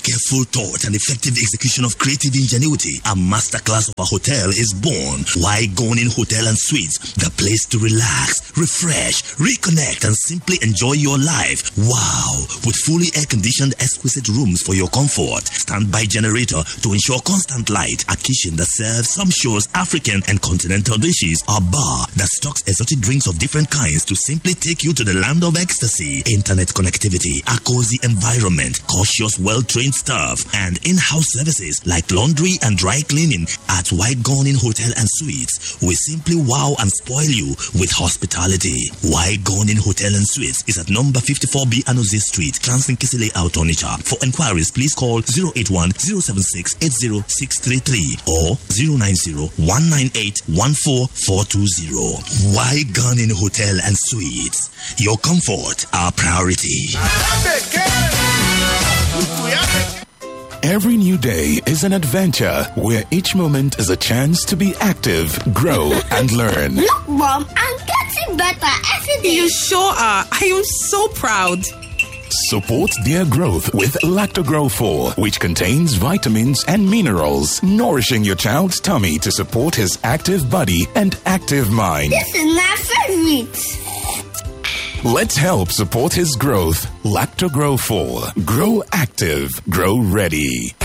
careful thought and effective execution of creative ingenuity, a masterclass of a hotel is born. Why Gonin Hotel and Suites, the place to relax, refresh, reconnect, and simply enjoy your life. Wow! With fully air-conditioned, exquisite rooms for your comfort, standby generator to ensure constant light, a kitchen that serves sumptuous African and continental dishes, a bar that stocks exotic drinks of different kinds to simply take you to the land of ecstasy, internet connectivity, a cozy environment, cautious, well-trained staff, and in-house services like laundry and dry cleaning. At White Gonin Hotel and Suites, we simply wow and spoil you with hospitality. White Gonin Hotel and Suites is at number 54B Anozie Street, Transinkisi Layout, Onitsha. For inquiries, please call 081-076-80633 or 090-198-14420. White Gonin Hotel and Suites. Your comfort, our priority. Every new day is an adventure where each moment is a chance to be active, grow, and learn. Look, Mom, I'm getting better every day. You sure are. I am so proud. Support their growth with Lactogrow 4, which contains vitamins and minerals, nourishing your child's tummy to support his active body and active mind. This is my favorite. Let's help support his growth. Lactogrow 4. Grow active. Grow ready.